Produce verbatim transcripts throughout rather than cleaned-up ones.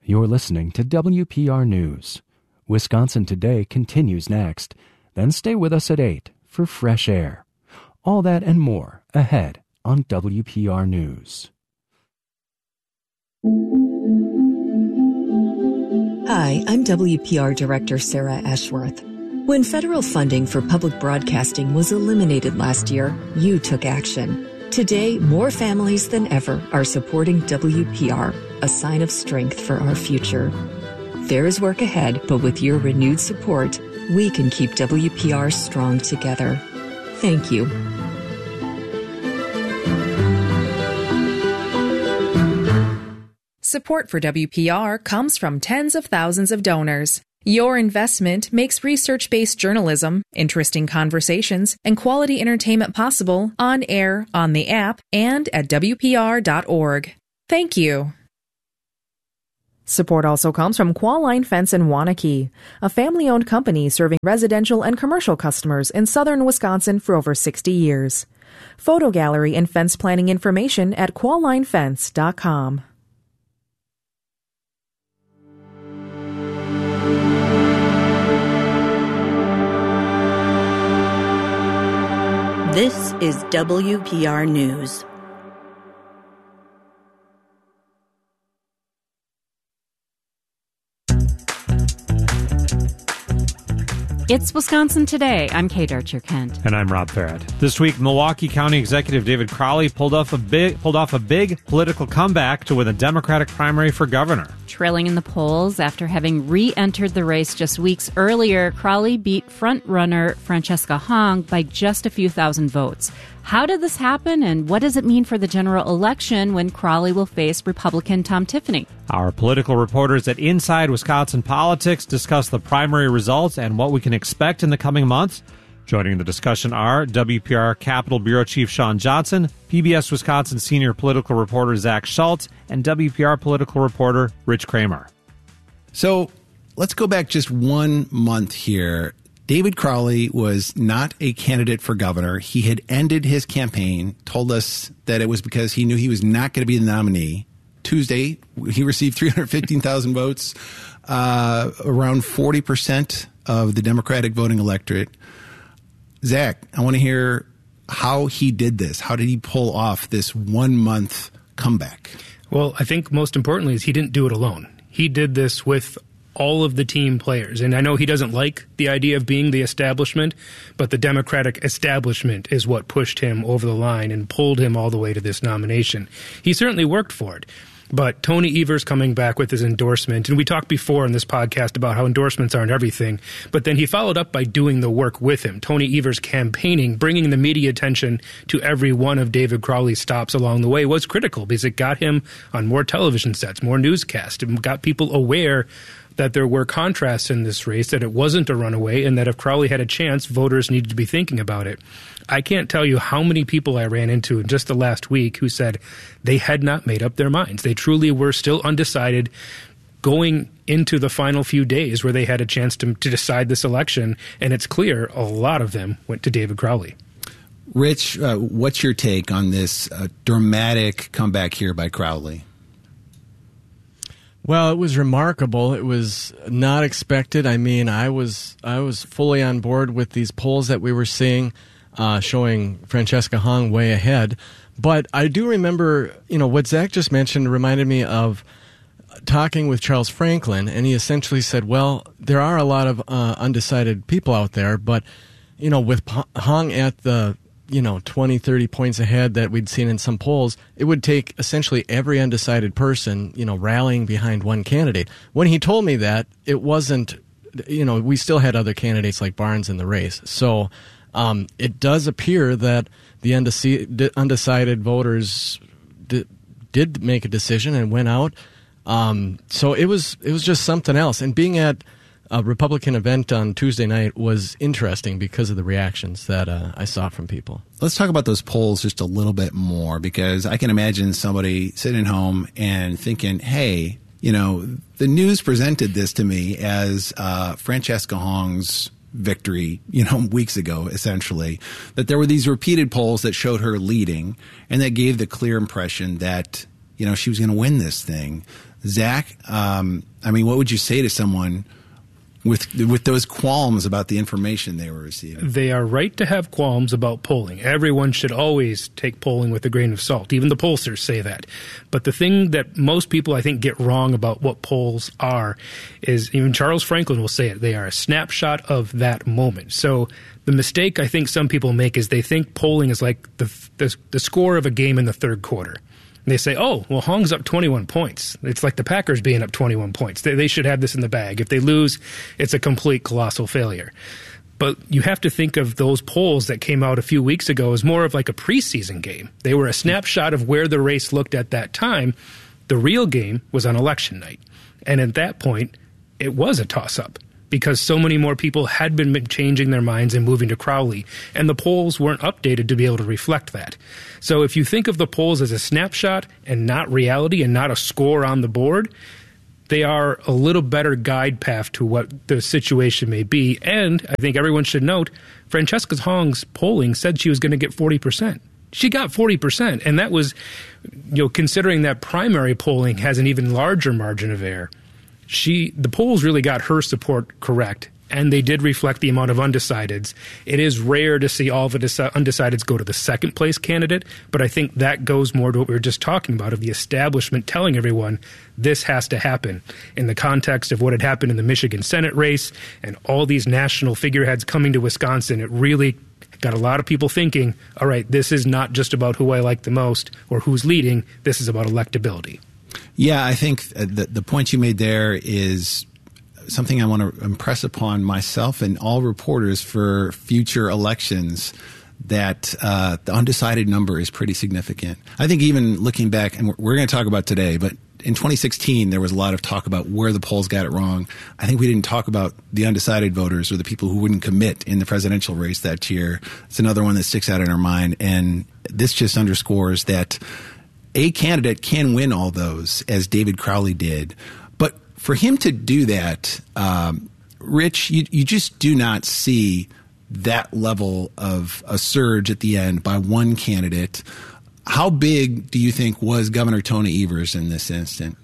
You're listening to W P R News. Wisconsin Today continues next. Then stay with us at eight for Fresh Air. All that and more ahead on W P R News. Hi, I'm W P R Director Sarah Ashworth. When federal funding for public broadcasting was eliminated last year, you took action. Today, more families than ever are supporting W P R, a sign of strength for our future. There is work ahead, but with your renewed support, we can keep W P R strong together. Thank you. Support for W P R comes from tens of thousands of donors. Your investment makes research-based journalism, interesting conversations, and quality entertainment possible on air, on the app, and at W P R dot org. Thank you. Support also comes from Qualline Fence in Waunakee, a family-owned company serving residential and commercial customers in southern Wisconsin for over sixty years. Photo gallery and fence planning information at qualline fence dot com. This is W P R News. It's Wisconsin Today. I'm Kate Archer-Kent. And I'm Rob Farrett. This week, Milwaukee County Executive David Crowley pulled off a big pulled off a big political comeback to win a Democratic primary for governor. Trailing in the polls after having re-entered the race just weeks earlier, Crowley beat frontrunner Francesca Hong by just a few thousand votes. How did this happen, and what does it mean for the general election when Crowley will face Republican Tom Tiffany? Our political reporters at Inside Wisconsin Politics discuss the primary results and what we can expect in the coming months. Joining the discussion are W P R Capitol Bureau Chief Sean Johnson, P B S Wisconsin senior political reporter Zach Schultz, and W P R political reporter Rich Kramer. So let's go back just one month here. David Crowley was not a candidate for governor. He had ended his campaign, told us that it was because he knew he was not going to be the nominee. Tuesday, he received three hundred fifteen thousand votes, uh, around forty percent of the Democratic voting electorate. Zach, I want to hear how he did this. How did he pull off this one-month comeback? Well, I think most importantly is he didn't do it alone. He did this with all of the team players. And I know he doesn't like the idea of being the establishment, but the Democratic establishment is what pushed him over the line and pulled him all the way to this nomination. He certainly worked for it. But Tony Evers coming back with his endorsement, and we talked before in this podcast about how endorsements aren't everything, but then he followed up by doing the work with him. Tony Evers campaigning, bringing the media attention to every one of David Crowley's stops along the way was critical because it got him on more television sets, more newscasts, and got people aware that there were contrasts in this race, that it wasn't a runaway, and that if Crowley had a chance, voters needed to be thinking about it. I can't tell you how many people I ran into in just the last week who said they had not made up their minds. They truly were still undecided going into the final few days where they had a chance to, to decide this election, and it's clear a lot of them went to David Crowley. Rich, uh, what's your take on this uh, dramatic comeback here by Crowley? Well, it was remarkable. It was not expected. I mean, I was I was fully on board with these polls that we were seeing, uh, showing Francesca Hong way ahead. But I do remember, you know, what Zach just mentioned reminded me of talking with Charles Franklin, and he essentially said, well, there are a lot of uh, undecided people out there, but, you know, with Hong at the you know, twenty, thirty points ahead that we'd seen in some polls, it would take essentially every undecided person, you know, rallying behind one candidate. When he told me that, it wasn't, you know, we still had other candidates like Barnes in the race. So um, it does appear that the undec- undecided voters d- did make a decision and went out. Um, so it was it was just something else. And being at a Republican event on Tuesday night was interesting because of the reactions that uh, I saw from people. Let's talk about those polls just a little bit more, because I can imagine somebody sitting at home and thinking, hey, you know, the news presented this to me as uh, Francesca Hong's victory, you know, weeks ago, essentially, that there were these repeated polls that showed her leading and that gave the clear impression that you know, she was going to win this thing. Zach, um, I mean, what would you say to someone with with those qualms about the information they were receiving? They are right to have qualms about polling. Everyone should always take polling with a grain of salt. Even the pollsters say that. But the thing that most people, I think, get wrong about what polls are is, even Charles Franklin will say it, they are a snapshot of that moment. So the mistake I think some people make is they think polling is like the the, the score of a game in the third quarter. They say, oh, well, Hong's up twenty-one points. It's like the Packers being up twenty-one points. They, they should have this in the bag. If they lose, it's a complete colossal failure. But you have to think of those polls that came out a few weeks ago as more of like a preseason game. They were a snapshot of where the race looked at that time. The real game was on election night. And at that point, it was a toss-up, because so many more people had been changing their minds and moving to Crowley, and the polls weren't updated to be able to reflect that. So if you think of the polls as a snapshot and not reality and not a score on the board, they are a little better guide path to what the situation may be. And I think everyone should note, Francesca Hong's polling said she was going to get forty percent. She got forty percent, and that was, you know, considering that primary polling has an even larger margin of error. She, the polls really got her support correct, and they did reflect the amount of undecideds. It is rare to see all the undecideds go to the second place candidate, but I think that goes more to what we were just talking about, of the establishment telling everyone this has to happen in the context of what had happened in the Michigan Senate race and all these national figureheads coming to Wisconsin. It really got a lot of people thinking, all right, this is not just about who I like the most or who's leading. This is about electability. Yeah, I think the, the point you made there is something I want to impress upon myself and all reporters for future elections, that uh, the undecided number is pretty significant. I think even looking back, and we're, we're going to talk about today, but in twenty sixteen, there was a lot of talk about where the polls got it wrong. I think we didn't talk about the undecided voters or the people who wouldn't commit in the presidential race that year. It's another one that sticks out in our mind, and this just underscores that a candidate can win all those, as David Crowley did. But for him to do that, um, Rich, you, you just do not see that level of a surge at the end by one candidate. How big do you think was Governor Tony Evers in this instant?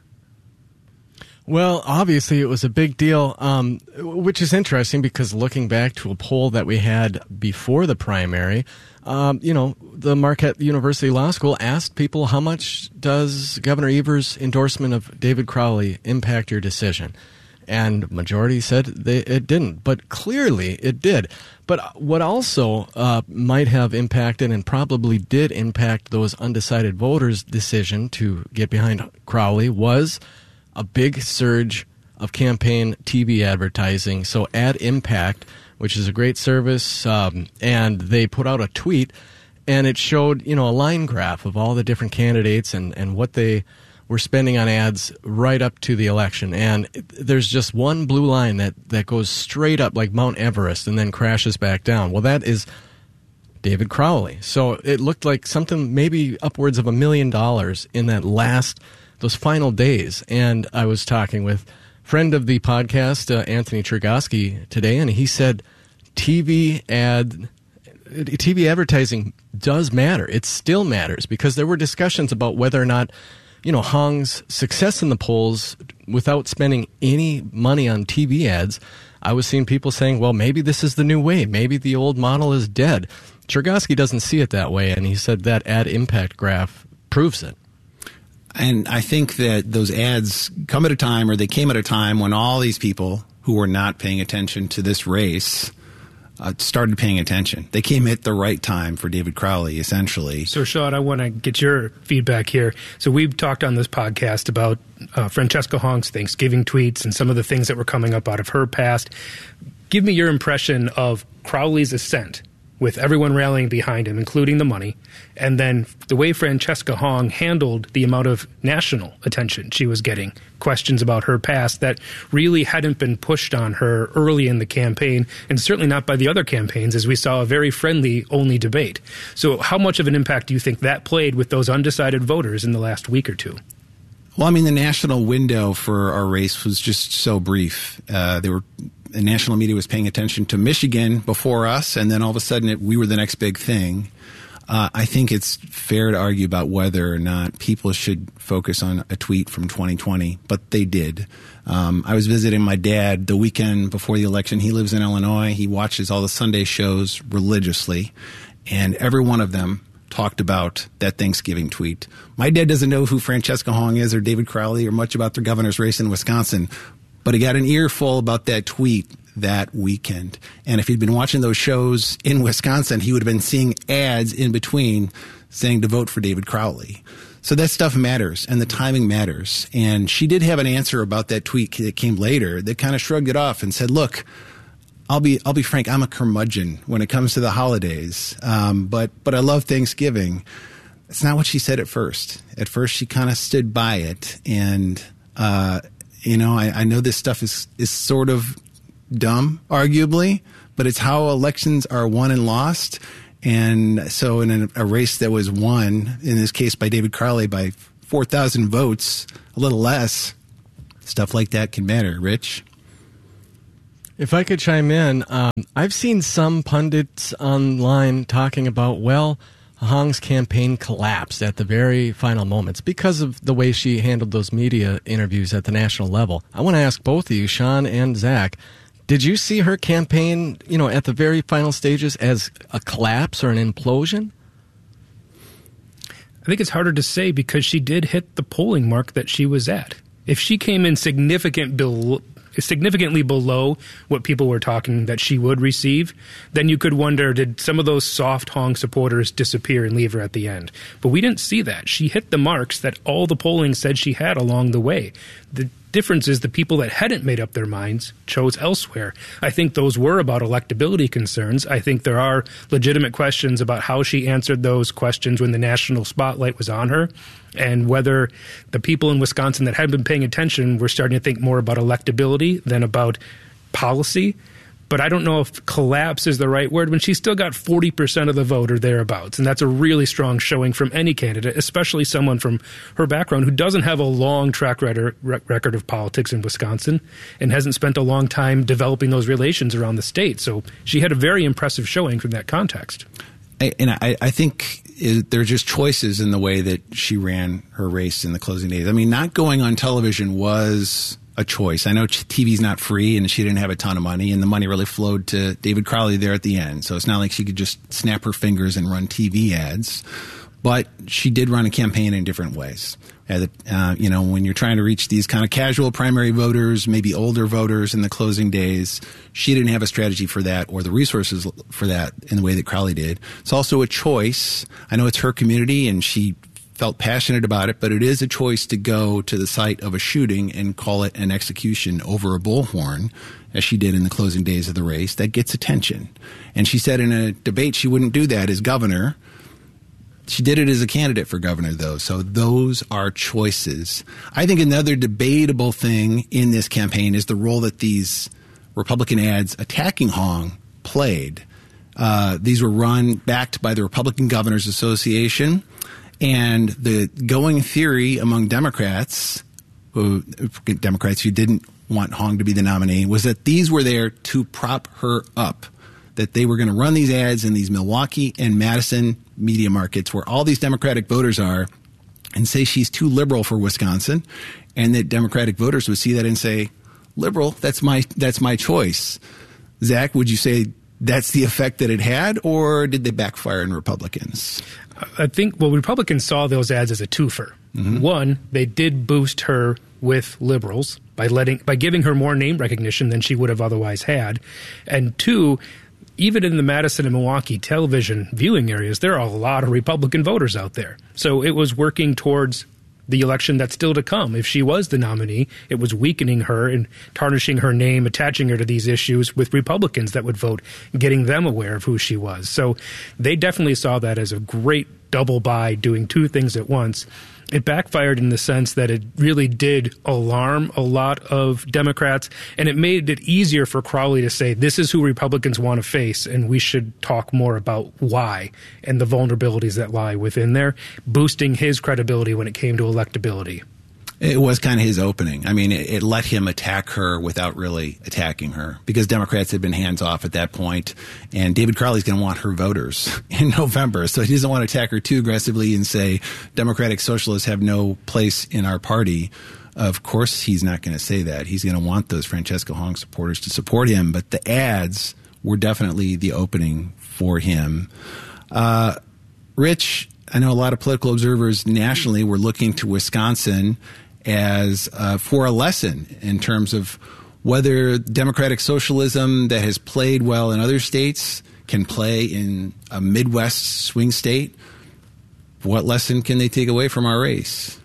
Well, obviously it was a big deal, um, which is interesting because looking back to a poll that we had before the primary, um, you know, the Marquette University Law School asked people, how much does Governor Evers' endorsement of David Crowley impact your decision? And majority said they, it didn't, but clearly it did. But what also uh, might have impacted and probably did impact those undecided voters' decision to get behind Crowley was a big surge of campaign T V advertising. So Ad Impact, which is a great service, um, and they put out a tweet, and it showed, you know, a line graph of all the different candidates and, and what they were spending on ads right up to the election. And there's just one blue line that, that goes straight up like Mount Everest and then crashes back down. Well, that is David Crowley. So it looked like something maybe upwards of a million dollars in that last, those final days. And I was talking with a friend of the podcast, uh, Anthony Chergosky, today, and he said T V ad, T V advertising does matter. It still matters because there were discussions about whether or not, you know, Hong's success in the polls without spending any money on T V ads. I was seeing people saying, well, maybe this is the new way. Maybe the old model is dead. Chergosky doesn't see it that way, and he said that ad impact graph proves it. And I think that those ads come at a time, or they came at a time when all these people who were not paying attention to this race uh, started paying attention. They came at the right time for David Crowley, essentially. So, Sean, I want to get your feedback here. So we've talked on this podcast about uh, Francesca Hong's Thanksgiving tweets and some of the things that were coming up out of her past. Give me your impression of Crowley's ascent, with everyone rallying behind him, including the money, and then the way Francesca Hong handled the amount of national attention she was getting, questions about her past that really hadn't been pushed on her early in the campaign, and certainly not by the other campaigns, as we saw a very friendly-only debate. So how much of an impact do you think that played with those undecided voters in the last week or two? Well, I mean, the national window for our race was just so brief. Uh, they were... The national media was paying attention to Michigan before us, and then all of a sudden it, we were the next big thing. Uh, I think it's fair to argue about whether or not people should focus on a tweet from twenty twenty, but they did. Um, I was visiting my dad the weekend before the election. He lives in Illinois. He watches all the Sunday shows religiously, and every one of them talked about that Thanksgiving tweet. My dad doesn't know who Francesca Hong is or David Crowley or much about the governor's race in Wisconsin, but he got an earful about that tweet that weekend. And if he'd been watching those shows in Wisconsin, he would have been seeing ads in between saying to vote for David Crowley. So that stuff matters, and the timing matters. And she did have an answer about that tweet that came later that kind of shrugged it off and said, look, I'll be I'll be frank, I'm a curmudgeon when it comes to the holidays, um, but but I love Thanksgiving. It's not what she said at first. At first, she kind of stood by it. And, uh, you know, I, I know this stuff is, is sort of dumb, arguably, but it's how elections are won and lost. And so in a, a race that was won, in this case by David Crowley, by four thousand votes, a little less, stuff like that can matter. Rich? If I could chime in, um, I've seen some pundits online talking about, well, Hong's campaign collapsed at the very final moments because of the way she handled those media interviews at the national level. I want to ask both of you, Sean and Zach, did you see her campaign, you know, at the very final stages as a collapse or an implosion? I think it's harder to say because she did hit the polling mark that she was at. If she came in significant below, significantly below what people were talking that she would receive, then you could wonder, did some of those soft Hong supporters disappear and leave her at the end? But we didn't see that. She hit the marks that all the polling said she had along the way. The difference is the people that hadn't made up their minds chose elsewhere. I think those were about electability concerns. I think there are legitimate questions about how she answered those questions when the national spotlight was on her, and whether the people in Wisconsin that had been paying attention were starting to think more about electability than about policy. But I don't know if collapse is the right word when she's still got forty percent of the vote or thereabouts. And that's a really strong showing from any candidate, especially someone from her background who doesn't have a long track record of politics in Wisconsin and hasn't spent a long time developing those relations around the state. So she had a very impressive showing from that context. And I, I think there are just choices in the way that she ran her race in the closing days. I mean, not going on television was a choice. I know T V's not free and she didn't have a ton of money, and the money really flowed to David Crowley there at the end. So it's not like she could just snap her fingers and run T V ads. But she did run a campaign in different ways. Uh, you know, when you're trying to reach these kind of casual primary voters, maybe older voters in the closing days, she didn't have a strategy for that or the resources for that in the way that Crowley did. It's also a choice. I know it's her community and she felt passionate about it, but it is a choice to go to the site of a shooting and call it an execution over a bullhorn, as she did in the closing days of the race. That gets attention. And she said in a debate she wouldn't do that as governor. She did it as a candidate for governor, though. So those are choices. I think another debatable thing in this campaign is the role that these Republican ads attacking Hong played. Uh, these were run, backed by the Republican Governors Association. And the going theory among Democrats, who, Democrats who didn't want Hong to be the nominee, was that these were there to prop her up, that they were going to run these ads in these Milwaukee and Madison media markets where all these Democratic voters are and say she's too liberal for Wisconsin, and that Democratic voters would see that and say, liberal, that's my that's my choice. Zach, would you say that's the effect that it had, or did they backfire in Republicans? I think, well, Republicans saw those ads as a twofer. Mm-hmm. One, they did boost her with liberals by letting by giving her more name recognition than she would have otherwise had. And two, even in the Madison and Milwaukee television viewing areas, there are a lot of Republican voters out there. So it was working towards the election that's still to come. If she was the nominee, it was weakening her and tarnishing her name, attaching her to these issues with Republicans that would vote, getting them aware of who she was. So they definitely saw that as a great double buy, doing two things at once. It backfired in the sense that it really did alarm a lot of Democrats, and it made it easier for Crowley to say, this is who Republicans want to face, and we should talk more about why and the vulnerabilities that lie within there, boosting his credibility when it came to electability. It was kind of his opening. I mean, it, it let him attack her without really attacking her because Democrats had been hands off at that point, and David Crowley's going to want her voters in November, so he doesn't want to attack her too aggressively and say Democratic Socialists have no place in our party. Of course, he's not going to say that. He's going to want those Francesca Hong supporters to support him, but the ads were definitely the opening for him. Uh, Rich, I know a lot of political observers nationally were looking to Wisconsin as uh, for a lesson in terms of whether democratic socialism that has played well in other states can play in a Midwest swing state. What lesson can they take away from our race?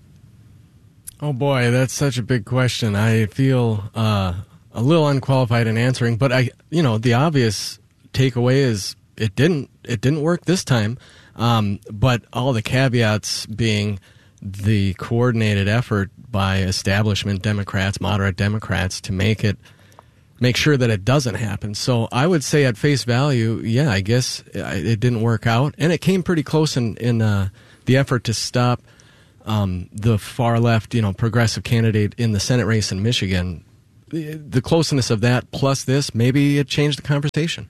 Oh boy, that's such a big question. I feel uh, a little unqualified in answering, but I, you know, the obvious takeaway is it didn't it didn't work this time. Um, but all the caveats being the coordinated effort by establishment Democrats, moderate Democrats, to make it make sure that it doesn't happen. So I would say at face value, yeah, I guess it didn't work out, and it came pretty close in in uh, the effort to stop um, the far left, you know, progressive candidate in the Senate race in Michigan. The, the closeness of that plus this, maybe it changed the conversation.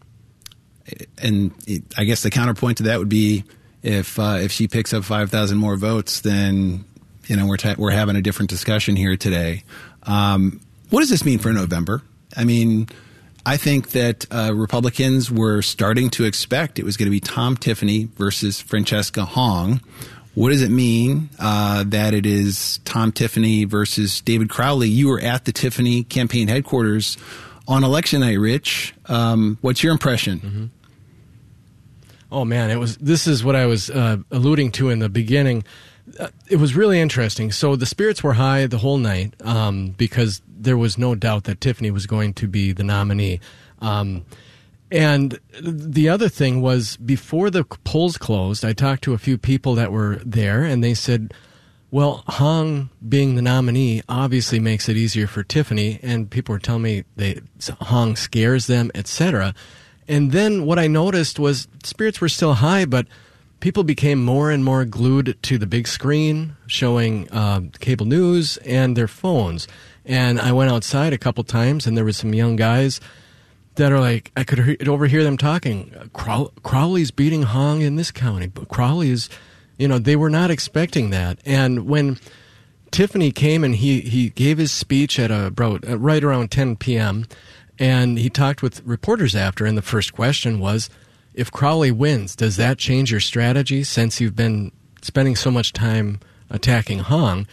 And it, I guess the counterpoint to that would be if uh, if she picks up five thousand more votes, then you know we're ta- we're having a different discussion here today. Um, what does this mean for November? I mean, I think that uh, Republicans were starting to expect it was going to be Tom Tiffany versus Francesca Hong. What does it mean uh, that it is Tom Tiffany versus David Crowley? You were at the Tiffany campaign headquarters on election night, Rich. Um, what's your impression? Mm-hmm. Oh man, it was. This is what I was uh, alluding to in the beginning. Uh, it was really interesting. So the spirits were high the whole night um, because there was no doubt that Tiffany was going to be the nominee. Um, and the other thing was, before the polls closed, I talked to a few people that were there, and they said, well, Hong being the nominee obviously makes it easier for Tiffany, and people were telling me they Hong scares them, et cetera. And then what I noticed was spirits were still high, but people became more and more glued to the big screen, showing uh, cable news and their phones. And I went outside a couple times, and there was some young guys that are like, I could he- overhear them talking. Crow- Crowley's beating Hong in this county, but Crowley is, you know, they were not expecting that. And when Tiffany came and he, he gave his speech at a, about, uh, right around ten p.m., and he talked with reporters after, and the first question was, if Crowley wins, does that change your strategy since you've been spending so much time attacking Hong?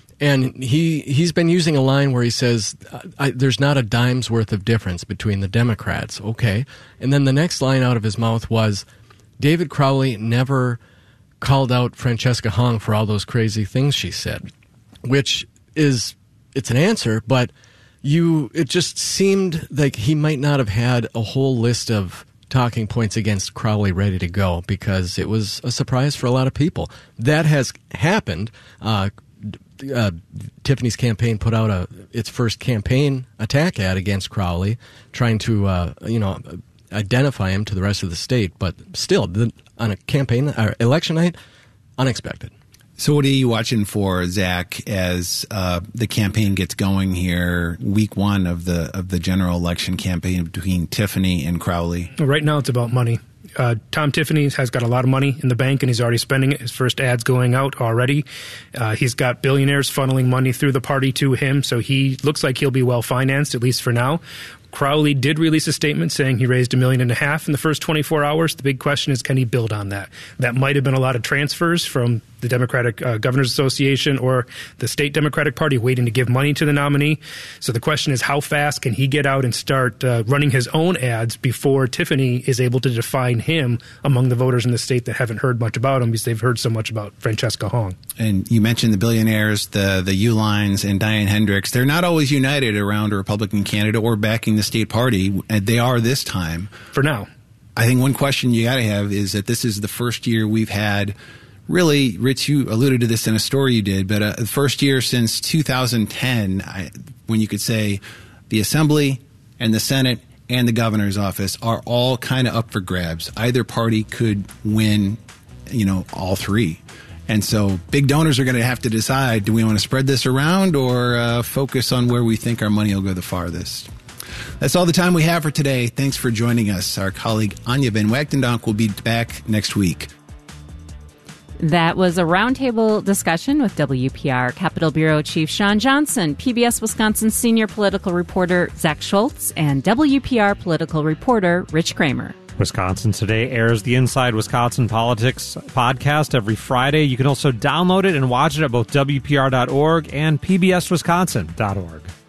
And he, he's been using a line where he says, I, there's not a dime's worth of difference between the Democrats. Okay. And then the next line out of his mouth was, David Crowley never called out Francesca Hong for all those crazy things she said, which is, it's an answer, but you, it just seemed like he might not have had a whole list of talking points against Crowley ready to go, because it was a surprise for a lot of people. That has happened. Uh, uh, Tiffany's campaign put out a its first campaign attack ad against Crowley, trying to uh, you know identify him to the rest of the state. But still, the, on a campaign or election night, unexpected. So what are you watching for, Zach, as uh, the campaign gets going here, week one of the of the general election campaign between Tiffany and Crowley? Well, right now it's about money. Uh, Tom Tiffany has got a lot of money in the bank, and he's already spending it. His first ad's going out already. Uh, he's got billionaires funneling money through the party to him, so he looks like he'll be well-financed, at least for now. Crowley did release a statement saying he raised a million and a half in the first twenty-four hours. The big question is, can he build on that? That might have been a lot of transfers from the Democratic uh, Governors Association or the state Democratic Party waiting to give money to the nominee. So the question is, how fast can he get out and start uh, running his own ads before Tiffany is able to define him among the voters in the state that haven't heard much about him because they've heard so much about Francesca Hong? And you mentioned the billionaires, the the Uihleins and Diane Hendricks. They're not always united around a Republican candidate or backing the state party. And they are this time. For now. I think one question you got to have is that this is the first year we've had, really, Rich, you alluded to this in a story you did, but uh, the first year since two thousand ten, I, when you could say the Assembly and the Senate and the governor's office are all kind of up for grabs. Either party could win, you know, all three. And so big donors are going to have to decide, do we want to spread this around or uh, focus on where we think our money will go the farthest? That's all the time we have for today. Thanks for joining us. Our colleague Anya Van Wagtendonk will be back next week. That was a roundtable discussion with W P R Capitol Bureau Chief Shawn Johnson, P B S Wisconsin senior political reporter Zach Schultz, and W P R political reporter Rich Kramer. Wisconsin Today airs the Inside Wisconsin Politics podcast every Friday. You can also download it and watch it at both W P R dot org and P B S Wisconsin dot org.